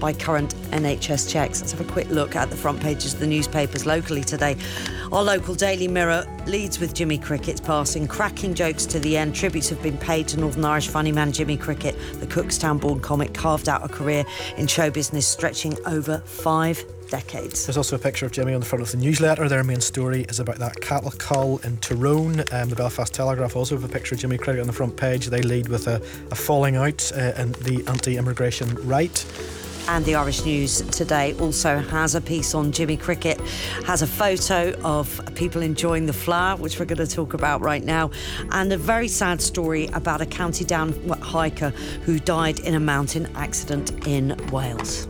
by current NHS checks. Let's have a quick look at the front pages of the newspapers locally today. Our local Daily Mirror leads with Jimmy Crickett's passing. Cracking jokes to the end. Tributes have been paid to Northern Irish funny man Jimmy Crickett. The Cookstown-born comic carved out a career in show business stretching over 5 decades. There's also a picture of Jimmy on the front of the newsletter. Their main story is about that cattle cull in Tyrone. The Belfast Telegraph also have a picture of Jimmy Cricket on the front page. They lead with a falling out in the anti-immigration right. And the Irish News today also has a piece on Jimmy Cricket, has a photo of people enjoying the flower, which we're going to talk about right now, and a very sad story about a County Down hiker who died in a mountain accident in Wales.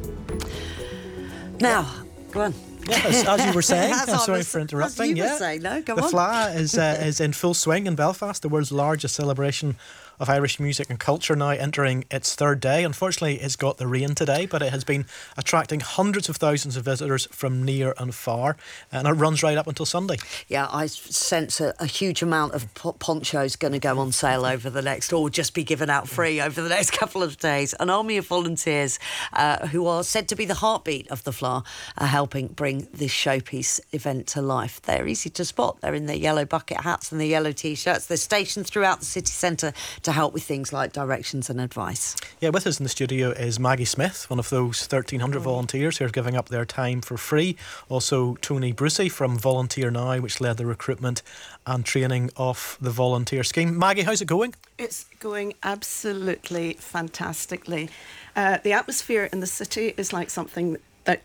Now, go on. Yes, as you were saying, I'm As sorry for interrupting. As you were saying, no, go on. The Fleadh is in full swing in Belfast, the world's largest celebration of Irish music and culture, now entering its third day. Unfortunately, it's got the rain today, but it has been attracting hundreds of thousands of visitors from near and far, and it runs right up until Sunday. Yeah, I sense a huge amount of ponchos going to go on sale over the next, or just be given out free over the next couple of days. An army of volunteers who are said to be the heartbeat of the Fleadh are helping bring this showpiece event to life. They're easy to spot. They're in their yellow bucket hats and their yellow T-shirts. They're stationed throughout the city centre to help with things like directions and advice. Yeah, with us in the studio is Maggie Smith, one of those 1,300 volunteers who are giving up their time for free. Also Tony Brucey from Volunteer Now, which led the recruitment and training of the volunteer scheme. Maggie, how's it going? It's going absolutely fantastically. The atmosphere in the city is like something that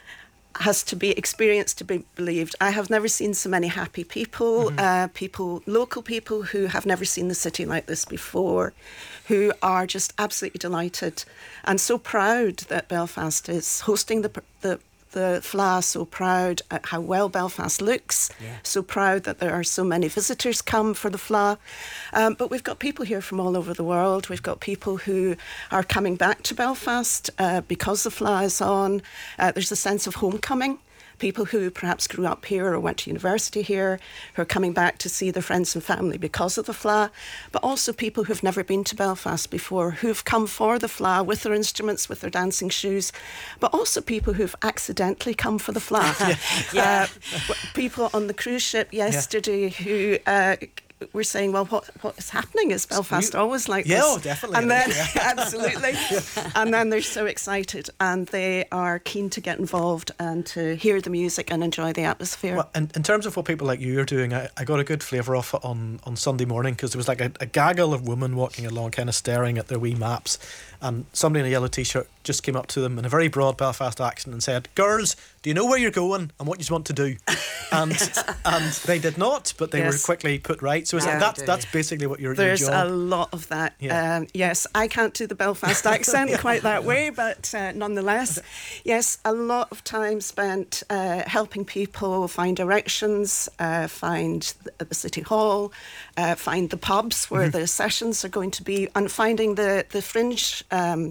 has to be experienced to be believed. I have never seen so many happy people, local people who have never seen the city like this before, who are just absolutely delighted and so proud that Belfast is hosting the Fleadh, so proud at how well Belfast looks, so proud that there are so many visitors come for the Fleadh. But we've got people here from all over the world. We've got people who are coming back to Belfast because the Fleadh is on. There's a sense of homecoming. People who perhaps grew up here or went to university here, who are coming back to see their friends and family because of the Fleadh, but also people who've never been to Belfast before, who've come for the Fleadh with their instruments, with their dancing shoes, but also people who've accidentally come for the Fleadh. People on the cruise ship yesterday who we're saying, well, what is happening? Is Belfast always like this? Yeah, definitely. And then, absolutely. And then they're so excited and they are keen to get involved and to hear the music and enjoy the atmosphere. Well, in terms of what people like you are doing, I got a good flavour of it on Sunday morning, because there was like a gaggle of women walking along kind of staring at their wee maps, and somebody in a yellow T-shirt just came up to them in a very broad Belfast accent and said, "Girls, do you know where you're going and what you want to do?" And they did not, but they were quickly put right. So that's basically what you're There's your job. a lot of that. Yeah. Yes, I can't do the Belfast accent quite that way, but nonetheless, yes, a lot of time spent helping people find directions, find the City Hall, find the pubs where the sessions are going to be, and finding the fringe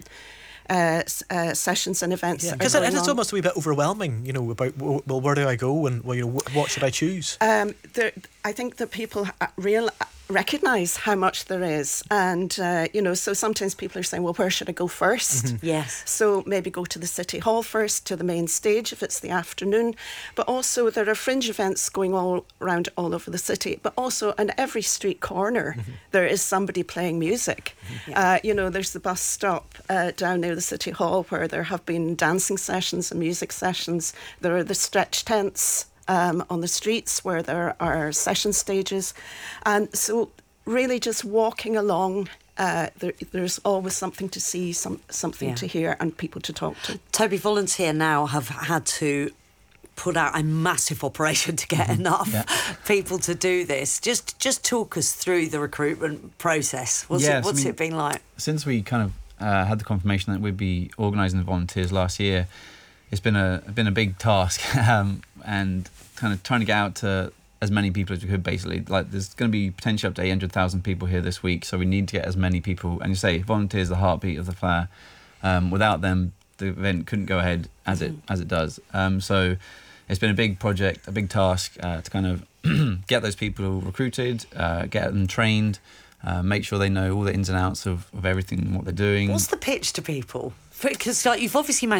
sessions and events. Because it's almost a wee bit overwhelming, about, well, where do I go and what should I choose? I think that people recognise how much there is, and so sometimes people are saying, well, where should I go first? Yes. So maybe go to the City Hall first, to the main stage if it's the afternoon, but also there are fringe events going all around all over the city, but also on every street corner there is somebody playing music. There's the bus stop down near the City Hall where there have been dancing sessions and music sessions. There are the stretch tents on the streets where there are session stages, and so really just walking along, there's always something to see, something to hear, and people to talk to. Toby, Volunteer Now have had to put out a massive operation to get enough people to do this. Just talk us through the recruitment process. What's it been like? Since we kind of had the confirmation that we'd be organising the volunteers last year, it's been a big task, and kind of trying to get out to as many people as we could, basically. Like, there's going to be potentially up to 800,000 people here this week, so we need to get as many people. And you say volunteers are the heartbeat of the Fleadh. Without them, the event couldn't go ahead as it does. So it's been a big project, a big task to kind of get those people recruited, get them trained, make sure they know all the ins and outs of everything and what they're doing. What's the pitch to people? Because you've obviously managed